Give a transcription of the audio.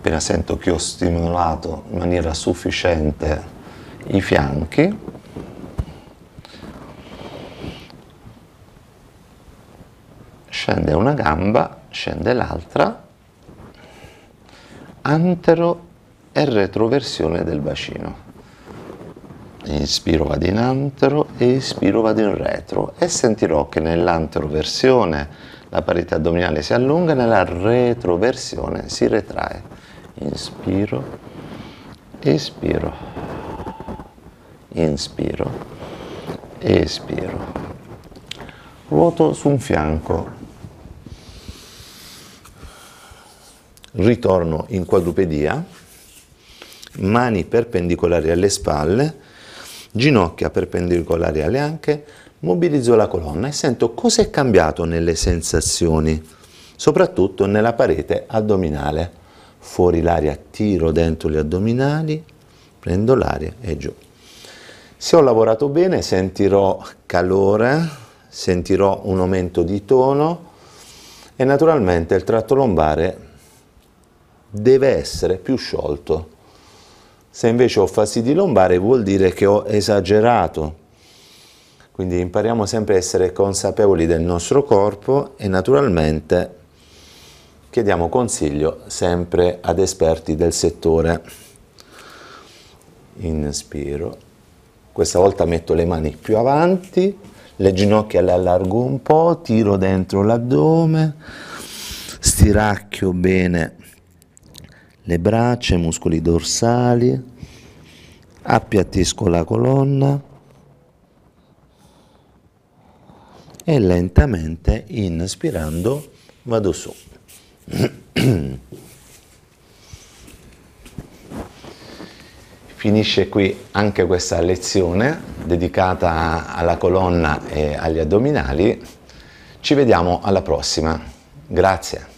Appena sento che ho stimolato in maniera sufficiente i fianchi, scende una gamba, scende l'altra, antero e retroversione del bacino. Inspiro, vado in antero, espiro, vado in retro e sentirò che nell'anteroversione la parete addominale si allunga, nella retroversione si retrae. Inspiro, espiro, inspiro, espiro. Ruoto su un fianco, ritorno in quadrupedia, mani perpendicolari alle spalle, ginocchia perpendicolari alle anche, mobilizzo la colonna e sento cosa è cambiato nelle sensazioni, soprattutto nella parete addominale. Fuori l'aria, tiro dentro gli addominali, prendo l'aria e giù. Se ho lavorato bene sentirò calore, sentirò un aumento di tono e naturalmente il tratto lombare deve essere più sciolto. Se invece ho fastidi lombare vuol dire che ho esagerato. Quindi impariamo sempre a essere consapevoli del nostro corpo e naturalmente chiediamo consiglio sempre ad esperti del settore. Inspiro, questa volta metto le mani più avanti, le ginocchia le allargo un po', tiro dentro l'addome, stiracchio bene le braccia, i muscoli dorsali, appiattisco la colonna e lentamente, inspirando, vado su. Finisce qui anche questa lezione dedicata alla colonna e agli addominali. Ci vediamo alla prossima. Grazie.